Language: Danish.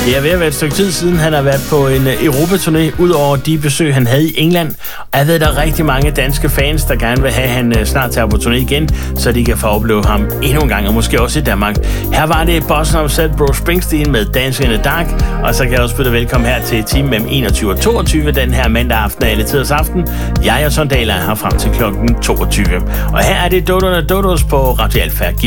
Det er ved at være et stykke tid siden, han har været på en Europaturné, udover de besøg, han havde i England. Og jeg ved, der er rigtig mange danske fans, der gerne vil have, at han snart tager på turné igen, så de kan få opleve ham endnu en gang, og måske også i Danmark. Her var det Bossen of Set, Bruce Springsteen med Dancing in the Dark, og så kan jeg også byde velkommen her til timen mellem 21 og 22 den her mandag aften af Alle Tiders Aften. Jeg og Sondal er her frem til klokken 22. Og her er det Dodo Dodos på Radio Alfa.